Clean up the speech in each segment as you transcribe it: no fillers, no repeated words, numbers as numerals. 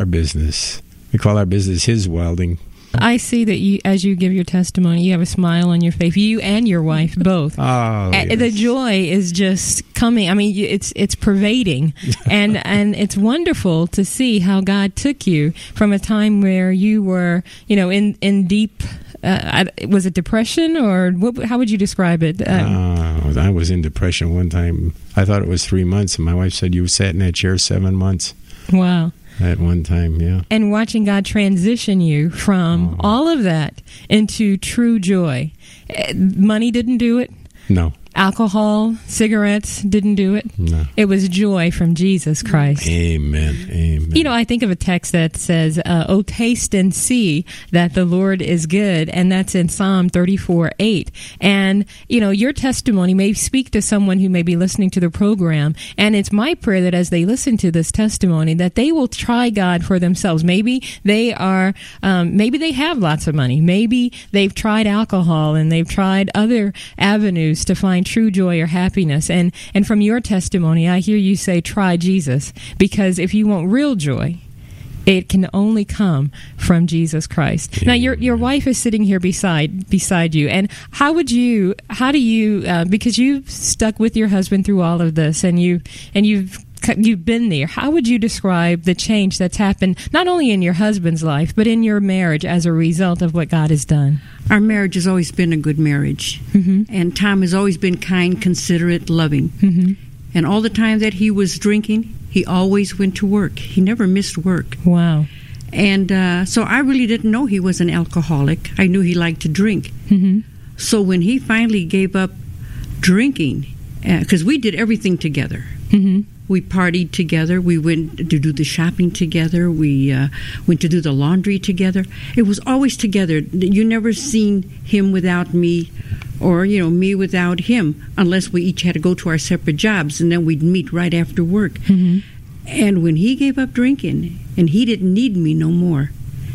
our business. We call our business His Welding. I see that you, as you give your testimony, you have a smile on your face. You and your wife both. Oh, yes. The joy is just coming. I mean, it's pervading, and it's wonderful to see how God took you from a time where you were, in deep. Was it depression, or how would you describe it? I was in depression one time. I thought it was 3 months, and my wife said, "You sat in that chair 7 months." Wow. At one time, yeah. And watching God transition you from all of that into true joy. Money didn't do it. No. Alcohol, cigarettes didn't do it. No. It was joy from Jesus Christ. Amen. Amen. I think of a text that says, "Oh, taste and see that the Lord is good," and that's in Psalm 34:8. And, your testimony may speak to someone who may be listening to the program, and it's my prayer that as they listen to this testimony, that they will try God for themselves. Maybe they have lots of money. Maybe they've tried alcohol and they've tried other avenues to find true joy or happiness. And from your testimony, I hear you say, try Jesus, because if you want real joy, it can only come from Jesus Christ. Now, your wife is sitting here beside you, and how do you, because you've stuck with your husband through all of this, and you've been there. How would you describe the change that's happened, not only in your husband's life, but in your marriage as a result of what God has done? Our marriage has always been a good marriage. Mm-hmm. And Tom has always been kind, considerate, loving. Mm-hmm. And all the time that he was drinking, he always went to work. He never missed work. Wow. And so I really didn't know he was an alcoholic. I knew he liked to drink. Mm-hmm. So when he finally gave up drinking, because we did everything together. Mm-hmm. We partied together. We went to do the shopping together. We went to do the laundry together. It was always together. You never seen him without me, or me without him, unless we each had to go to our separate jobs, and then we'd meet right after work. Mm-hmm. And when he gave up drinking, and he didn't need me no more,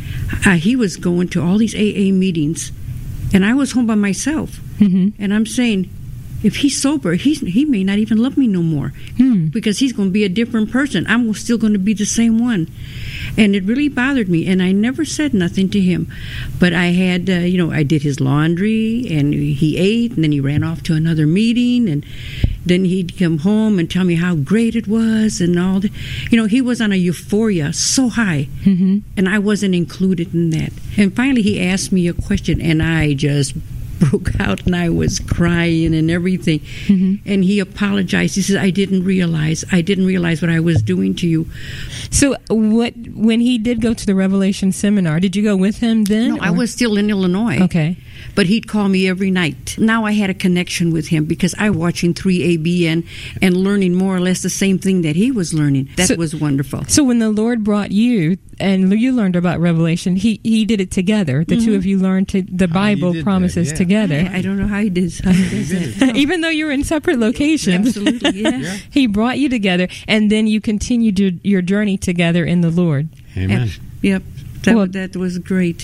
he was going to all these AA meetings, and I was home by myself. Mm-hmm. And I'm saying, if he's sober, he may not even love me no more, because he's going to be a different person. I'm still going to be the same one. And it really bothered me, and I never said nothing to him. But I had, I did his laundry, and he ate, and then he ran off to another meeting, and then he'd come home and tell me how great it was and all that. He was on a euphoria so high, mm-hmm. and I wasn't included in that. And finally he asked me a question, and I just broke out, and I was crying and everything. Mm-hmm. And he apologized. He said, I didn't realize what I was doing to you. So when he did go to the Revelation seminar, did you go with him then? No, I was still in Illinois. Okay. But he'd call me every night. Now I had a connection with him because I watching 3ABN and learning more or less the same thing that he was learning. That was wonderful. So when the Lord brought you and you learned about Revelation, he did it together. The mm-hmm. two of you learned the Bible promises together. I don't know how he does that. Even though you were in separate locations. Absolutely, yeah. He brought you together, and then you continued your journey together in the Lord. Amen. Yep. That was great.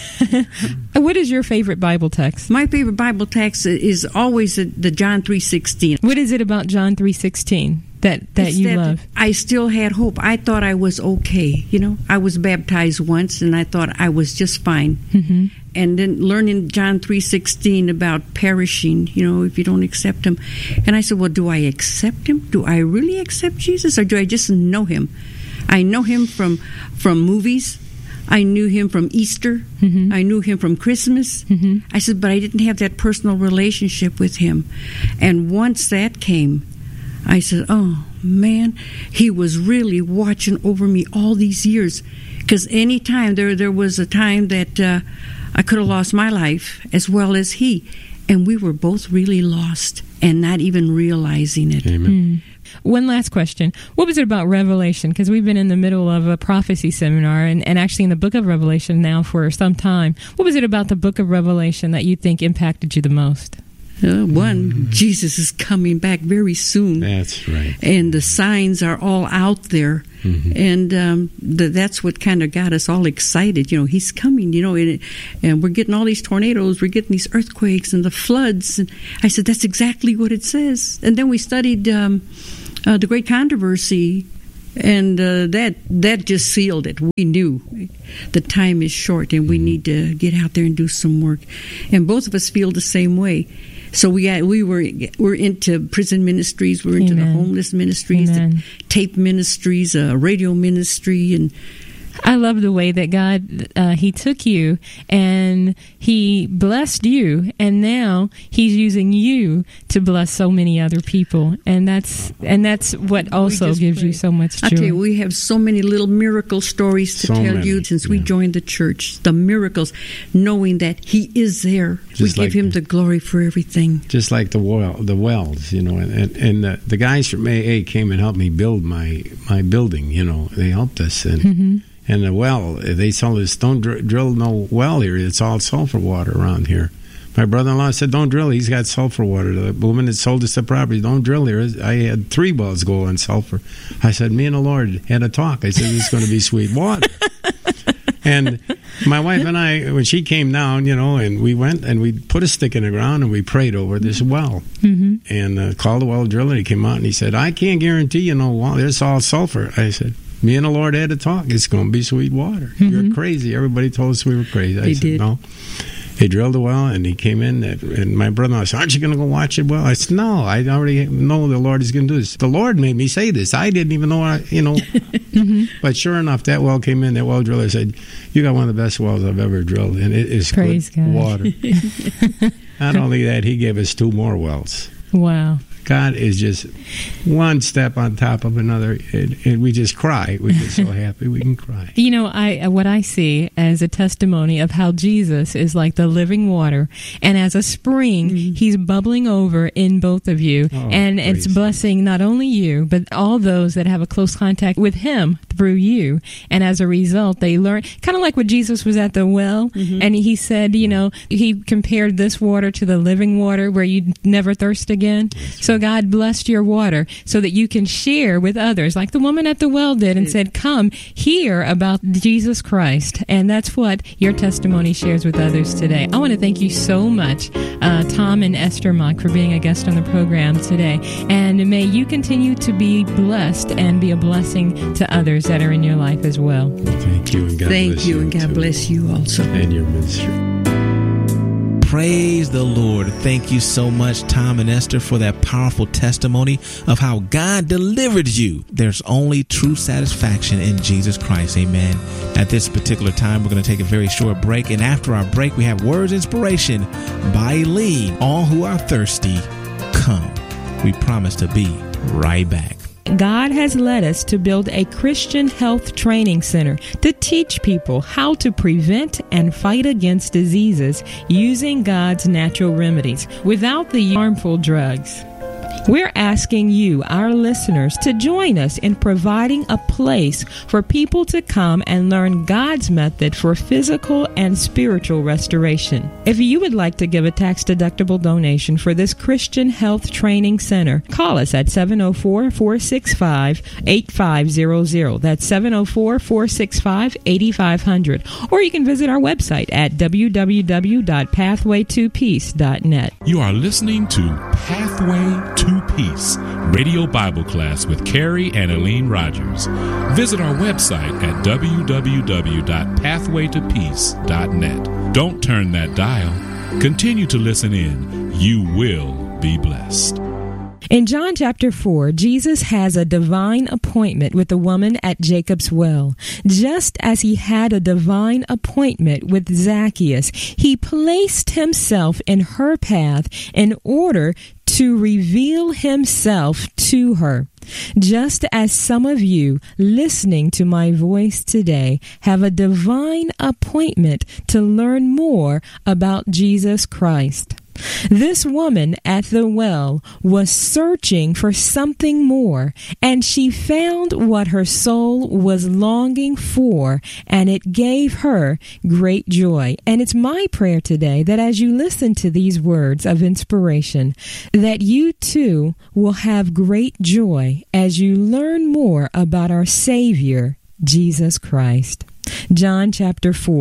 What is your favorite Bible text? My favorite Bible text is always the John 3:16. What is it about John 3:16 that you love? I still had hope. I thought I was okay. I was baptized once, and I thought I was just fine. Mm-hmm. And then learning John 3:16 about perishing, if you don't accept him. And I said, well, do I accept him? Do I really accept Jesus, or do I just know him? I know him from movies. I knew him from Easter. Mm-hmm. I knew him from Christmas. Mm-hmm. I said, but I didn't have that personal relationship with him. And once that came, I said, oh, man, he was really watching over me all these years. Because any time, there was a time that I could have lost my life as well as he. And we were both really lost and not even realizing it. Amen. Mm. One last question. What was it about Revelation? Because we've been in the middle of a prophecy seminar and actually in the book of Revelation now for some time. What was it about the book of Revelation that you think impacted you the most? One, Jesus is coming back very soon. That's right. And the signs are all out there. Mm-hmm. And that's what kind of got us all excited. He's coming, and we're getting all these tornadoes, we're getting these earthquakes and the floods. And I said, that's exactly what it says. And then we studied the Great Controversy, And that just sealed it. We knew the time is short and we need to get out there and do some work. And both of us feel the same way. So we're into prison ministries, we're into the homeless ministries, the tape ministries, radio ministry, and I love the way that God, He took you and He blessed you, and now He's using you to bless so many other people, and that's what also gives you so much joy. I tell you, we have so many little miracle stories to tell you since we joined the church. The miracles, knowing that He is there, just we give Him the glory for everything. Just like the wells, and the guys from AA came and helped me build my building. They helped us and. And the well, they told us, don't drill no well here. It's all sulfur water around here. My brother-in-law said, don't drill. He's got sulfur water. The woman that sold us the property, don't drill here. I had 3 wells go on sulfur. I said, me and the Lord had a talk. I said, it's going to be sweet water. And my wife and I, when she came down, and we went and we put a stick in the ground and we prayed over this well. And called the well driller. He came out and he said, I can't guarantee well, there's all sulfur. I said, me and the Lord had a talk. It's going to be sweet water. You're crazy. Everybody told us we were crazy. I said, no. They drilled a well, and he came in, and my brother-in-law said, aren't you going to go watch it well? I said, no, I already know the Lord is going to do this. The Lord made me say this. I didn't even know, But sure enough, that well came in. That well driller said, you got one of the best wells I've ever drilled, and it is Praise good God. water. Not only that, he gave us 2 more wells. Wow. God is just one step on top of another, and we just cry. We're just so happy we can cry. What I see as a testimony of how Jesus is like the living water, and as a spring, He's bubbling over in both of you, and it's blessing not only you, but all those that have a close contact with Him through you. And as a result, they learn, kind of like when Jesus was at the well, and He said, He compared this water to the living water where you never thirst again. So God blessed your water so that you can share with others, like the woman at the well did, and said, come hear about Jesus Christ. And that's what your testimony shares with others today. I want to thank you so much, Tom and Esther Mock, for being a guest on the program today. And may you continue to be blessed and be a blessing to others that are in your life as well. Thank you, and God bless you. Thank you, and God bless you also. And your ministry. Praise the Lord. Thank you so much, Tom and Esther, for that powerful testimony of how God delivered you. There's only true satisfaction in Jesus Christ. Amen. At this particular time, we're going to take a very short break. And after our break, we have Words Inspiration by Eileen. All who are thirsty, come. We promise to be right back. God has led us to build a Christian health training center to teach people how to prevent and fight against diseases using God's natural remedies without the harmful drugs. We're asking you, our listeners, to join us in providing a place for people to come and learn God's method for physical and spiritual restoration. If you would like to give a tax-deductible donation for this Christian Health Training Center, call us at 704-465-8500. That's 704-465-8500. Or you can visit our website at www.pathway2peace.net. You are listening to Pathway to Peace, Radio Bible Class with Carrie and Eileen Rogers. Visit our website at www.pathwaytopeace.net. Don't turn that dial. Continue to listen in. You will be blessed. In John chapter 4, Jesus has a divine appointment with the woman at Jacob's well. Just as he had a divine appointment with Zacchaeus, he placed himself in her path in order to reveal himself to her. Just as some of you listening to my voice today have a divine appointment to learn more about Jesus Christ. This woman at the well was searching for something more, and she found what her soul was longing for, and it gave her great joy. And it's my prayer today that as you listen to these words of inspiration, that you too will have great joy as you learn more about our Savior, Jesus Christ. John chapter 4.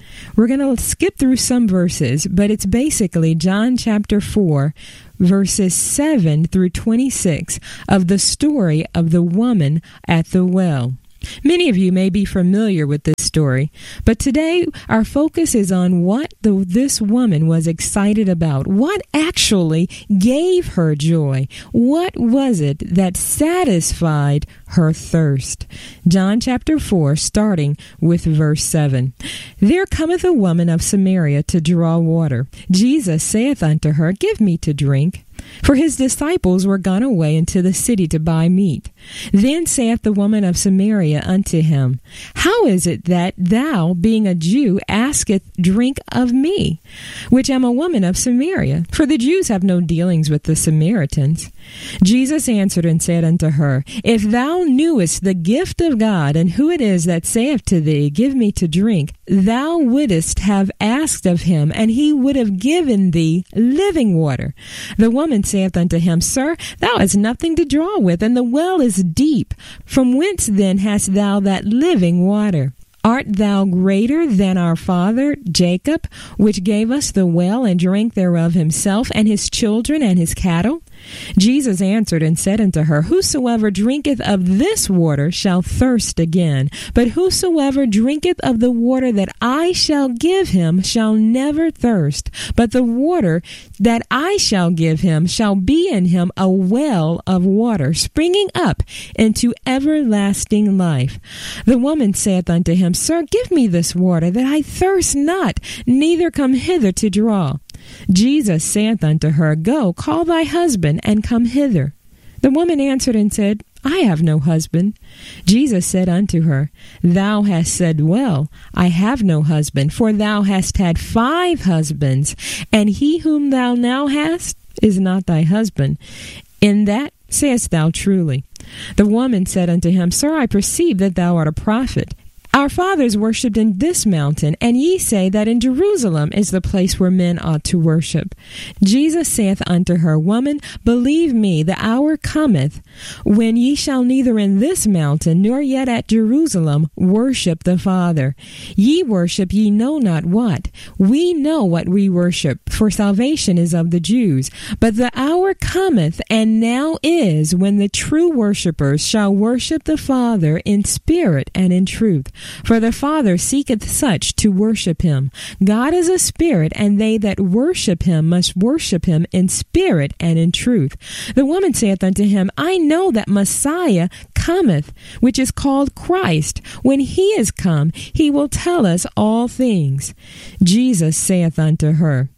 We're going to skip through some verses, but it's basically John chapter 4, verses 7 through 26 of the story of the woman at the well. Many of you may be familiar with this story, but today our focus is on what this woman was excited about. What actually gave her joy? What was it that satisfied her thirst? John chapter 4, starting with verse 7. There cometh a woman of Samaria to draw water. Jesus saith unto her, Give me to drink. For his disciples were gone away into the city to buy meat. Then saith the woman of Samaria unto him, How is it that thou, being a Jew, asketh drink of me, which am a woman of Samaria? For the Jews have no dealings with the Samaritans. Jesus answered and said unto her, If thou knewest the gift of God, and who it is that saith to thee, Give me to drink, thou wouldest have asked of him, and he would have given thee living water. The woman saith unto him, Sir, thou hast nothing to draw with, and the well is deep. From whence then hast thou that living water? Art thou greater than our father Jacob, which gave us the well, and drank thereof himself, and his children, and his cattle? Jesus answered and said unto her, Whosoever drinketh of this water shall thirst again, but whosoever drinketh of the water that I shall give him shall never thirst. But the water that I shall give him shall be in him a well of water, springing up into everlasting life. The woman saith unto him, Sir, give me this water, that I thirst not, neither come hither to draw. Jesus saith unto her, Go, call thy husband, and come hither. The woman answered and said, I have no husband. Jesus said unto her, Thou hast said well, I have no husband, for thou hast had 5 husbands, and he whom thou now hast is not thy husband. In that sayest thou truly. The woman said unto him, Sir, I perceive that thou art a prophet. Our fathers worshipped in this mountain, and ye say that in Jerusalem is the place where men ought to worship. Jesus saith unto her, Woman, believe me, the hour cometh when ye shall neither in this mountain nor yet at Jerusalem worship the Father. Ye worship ye know not what. We know what we worship, for salvation is of the Jews. But the hour cometh, and now is, when the true worshippers shall worship the Father in spirit and in truth. For the Father seeketh such to worship him. God is a spirit, and they that worship him must worship him in spirit and in truth. The woman saith unto him, I know that Messiah cometh, which is called Christ. When he is come, he will tell us all things. Jesus saith unto her,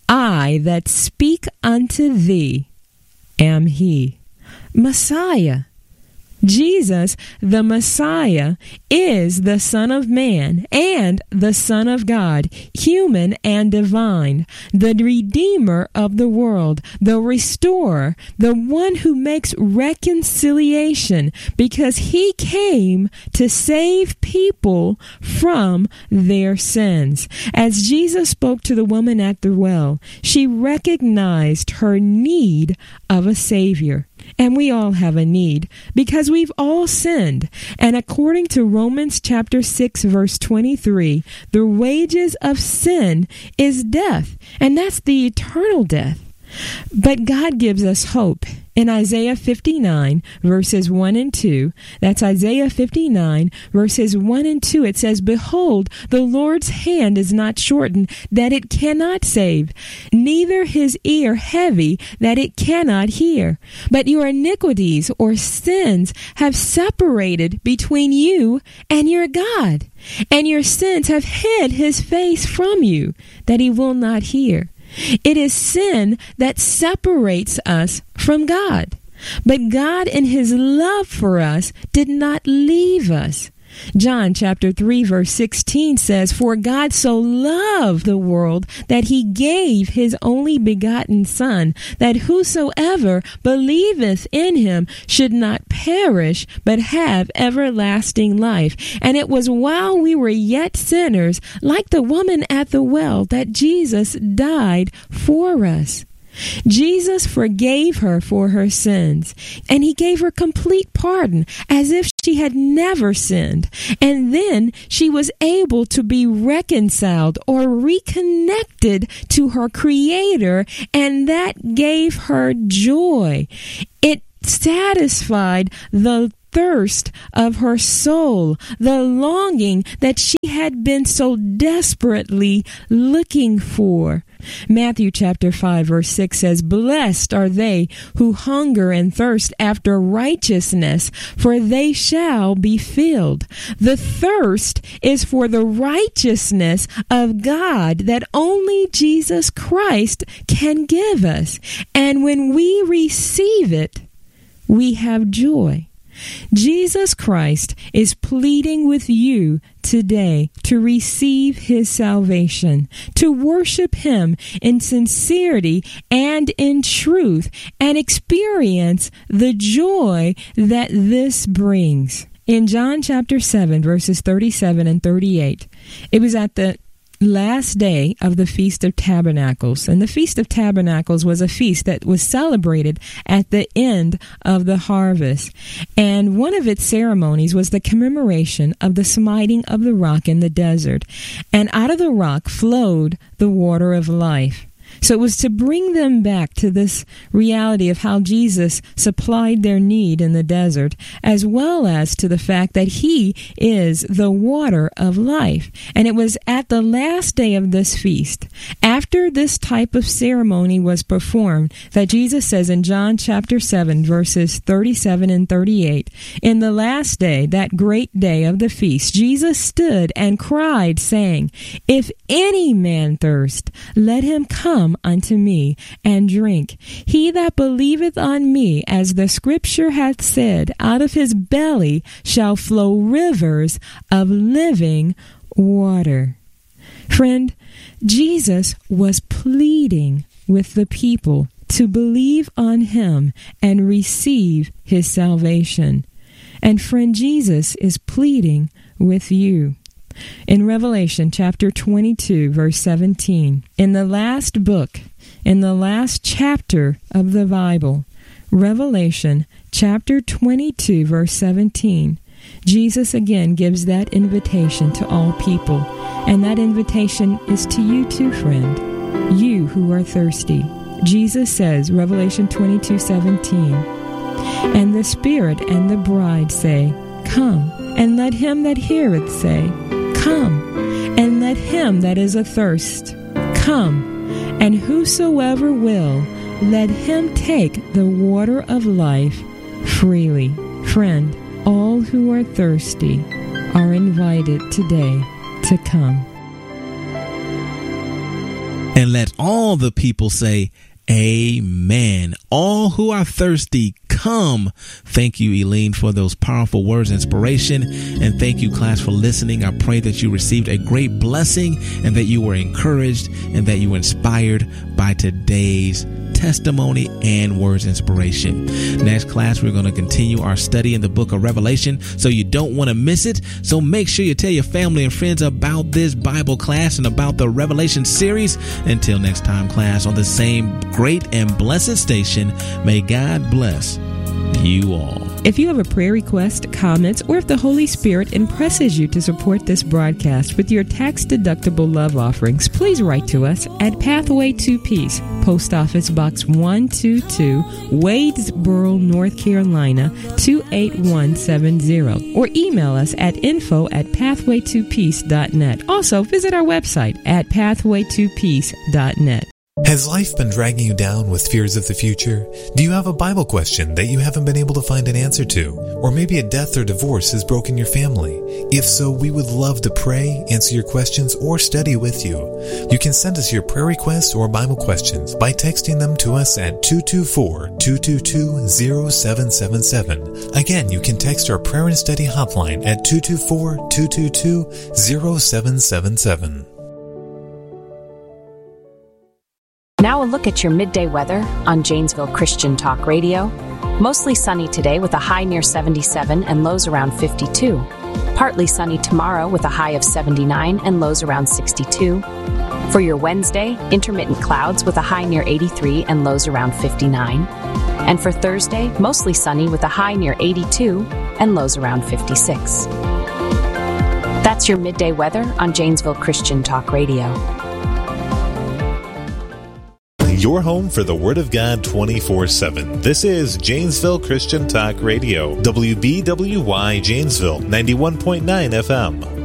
I that speak unto thee am he. Messiah. Jesus, the Messiah, is the Son of Man and the Son of God, human and divine, the Redeemer of the world, the Restorer, the one who makes reconciliation, because he came to save people from their sins. As Jesus spoke to the woman at the well, she recognized her need of a Savior. And we all have a need, because we've all sinned. And according to Romans chapter 6, verse 23, the wages of sin is death, and that's the eternal death. But God gives us hope. In Isaiah 59, verses 1 and 2, that's Isaiah 59, verses 1 and 2, it says, Behold, the Lord's hand is not shortened, that it cannot save, neither his ear heavy, that it cannot hear. But your iniquities or sins have separated between you and your God, and your sins have hid his face from you, that he will not hear. It is sin that separates us from God. But God, in his love for us, did not leave us. John chapter 3 verse 16 says, For God so loved the world that he gave his only begotten Son, that whosoever believeth in him should not perish, but have everlasting life. And it was while we were yet sinners, like the woman at the well, that Jesus died for us. Jesus forgave her for her sins, and he gave her complete pardon as if she had never sinned. And then she was able to be reconciled or reconnected to her Creator, and that gave her joy. It satisfied the thirst of her soul, the longing that she had been so desperately looking for. Matthew chapter 5 verse 6 says, "Blessed are they who hunger and thirst after righteousness, for they shall be filled." The thirst is for the righteousness of God that only Jesus Christ can give us. And when we receive it, we have joy. Jesus Christ is pleading with you today to receive his salvation, to worship him in sincerity and in truth, and experience the joy that this brings. In John chapter 7, verses 37 and 38, it was at the last day of the Feast of Tabernacles. And the Feast of Tabernacles was a feast that was celebrated at the end of the harvest. And one of its ceremonies was the commemoration of the smiting of the rock in the desert. And out of the rock flowed the water of life. So it was to bring them back to this reality of how Jesus supplied their need in the desert, as well as to the fact that he is the water of life. And it was at the last day of this feast, after this type of ceremony was performed, that Jesus says in John chapter 7, verses 37 and 38, "In the last day, that great day of the feast, Jesus stood and cried, saying, 'If any man thirst, let him come unto me and drink. He that believeth on me, as the scripture hath said, out of his belly shall flow rivers of living water.'" Friend, Jesus was pleading with the people to believe on him and receive his salvation. And friend, Jesus is pleading with you. In Revelation chapter 22, verse 17, in the last book, in the last chapter of the Bible, Revelation chapter 22, verse 17, Jesus again gives that invitation to all people. And that invitation is to you too, friend, you who are thirsty. Jesus says, Revelation 22:17, "And the Spirit and the bride say, Come, and let him that heareth say, Come, and let him that is athirst come, and whosoever will, let him take the water of life freely." Friend, all who are thirsty are invited today to come. And let all the people say, Amen. All who are thirsty, come. Thank you, Eileen, for those powerful words of inspiration. And thank you, class, for listening. I pray that you received a great blessing and that you were encouraged and that you were inspired by today's testimony and words of inspiration. Next class, we're going to continue our study in the book of Revelation, so you don't want to miss it. So make sure you tell your family and friends about this Bible class and about the Revelation series. Until next time, class, on the same great and blessed station, may God bless you all. If you have a prayer request, comments, or if the Holy Spirit impresses you to support this broadcast with your tax-deductible love offerings, please write to us at Pathway to Peace, Post Office Box 122, Wadesboro, North Carolina, 28170, or email us at info@pathwaytopeace.net. Also, visit our website at pathwaytopeace.net. Has life been dragging you down with fears of the future? Do you have a Bible question that you haven't been able to find an answer to? Or maybe a death or divorce has broken your family? If so, we would love to pray, answer your questions, or study with you. You can send us your prayer requests or Bible questions by texting them to us at 224-222-0777. Again, you can text our prayer and study hotline at 224-222-0777. Now a look at your midday weather on Janesville Christian Talk Radio. Mostly sunny today with a high near 77 and lows around 52. Partly sunny tomorrow with a high of 79 and lows around 62. For your Wednesday, intermittent clouds with a high near 83 and lows around 59. And for Thursday, mostly sunny with a high near 82 and lows around 56. That's your midday weather on Janesville Christian Talk Radio. Your home for the Word of God 24/7. This is Janesville Christian Talk Radio. WBWY Janesville, 91.9 FM.